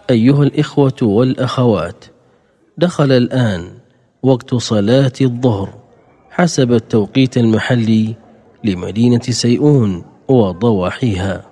أيها الإخوة والأخوات، دخل الآن وقت صلاة الظهر حسب التوقيت المحلي لمدينة سيئون وضواحيها.